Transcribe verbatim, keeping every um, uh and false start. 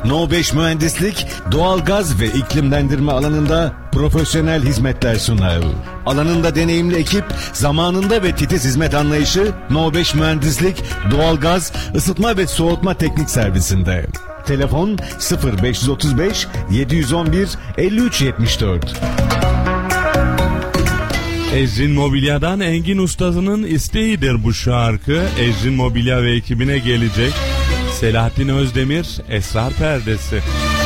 No beş Mühendislik, doğalgaz ve iklimlendirme alanında profesyonel hizmetler sunar. Alanında deneyimli ekip, zamanında ve titiz hizmet anlayışı No beş Mühendislik, doğalgaz, ısıtma ve soğutma teknik servisinde. Telefon sıfır beş otuz beş yedi yüz on bir elli üç yetmiş dört. Ecrin Mobilya'dan Engin Ustası'nın isteğidir bu şarkı. Ecrin Mobilya ve ekibine gelecek. Selahattin Özdemir, Esrar Perdesi.